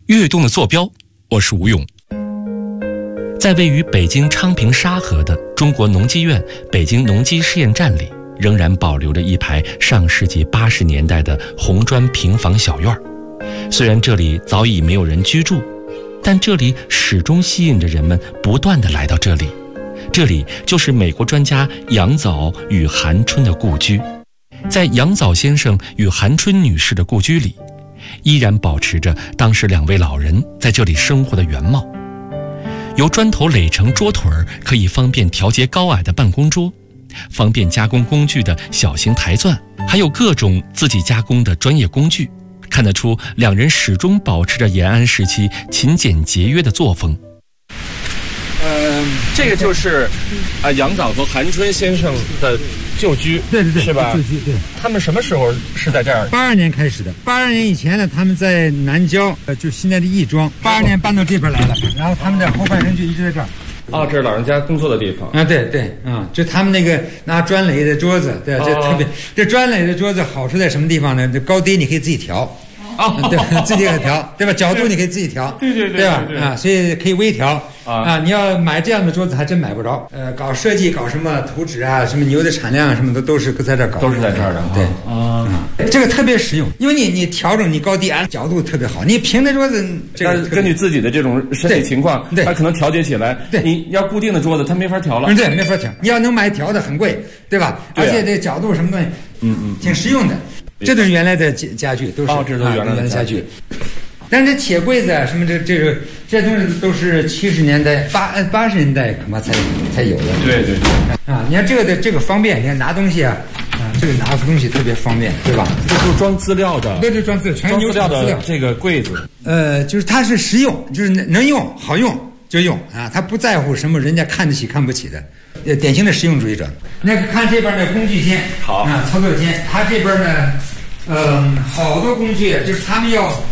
跃动的坐标，我是吴勇。在位于北京昌平沙河的中国农机院北京农机试验站里，仍然保留着一排上世纪80年代的红砖平房小院。虽然这里早已没有人居住，但这里始终吸引着人们不断地来到这里。这里就是美国专家杨藻与韩春的故居。在杨藻先生与韩春女士的故居里，依然保持着当时2位老人在这里生活的原貌。由砖头垒成桌腿儿，可以方便调节高矮的办公桌，方便加工工具的小型台钻，还有各种自己加工的专业工具。看得出2人始终保持着延安时期勤俭节约的作风。 这个就是杨藻和韩春先生的旧居， 对， 是吧？ 旧居，对。 他们什么时候是在这儿 ？82年开始的。82年以前呢，他们在南郊，就现在的亦庄。82年搬到这边来了，然后他们的后半生就一直在这儿。 这是老人家工作的地方啊，对，就他们那个拿砖垒的桌子，对，这特别。这砖垒的桌子好处在什么地方呢？这高低你可以自己调。对，自己可以调，对吧？角度你可以自己调，对吧？所以可以微调你要买这样的桌子还真买不着。搞设计、搞什么图纸啊，什么牛的产量什么的都是在这儿搞， 都是在这儿的。 对，这个特别实用，因为你调整你高低角度特别好。你平的桌子，这个根据自己的这种身体情况，它可能调节起来。 对， 你要固定的桌子，它没法调了。 对，没法调。你要能买调的很贵，对吧？而且这角度什么东西，挺实用的。这都是原来的家具，都是这都是原来的家具。 但是这铁柜子啊，什么这东西都是70年代、80年代恐怕才有的。 对。 你看这个方便，你看拿东西这个拿东西特别方便，对吧？ 这都是装资料的。 对，装资料的这个柜子。 就是它是实用，就是能用好用就用它不在乎什么人家看得起看不起的。典型的实用主义者。那个看这边的工具间，好操作间，它这边呢，好多工具就是他们要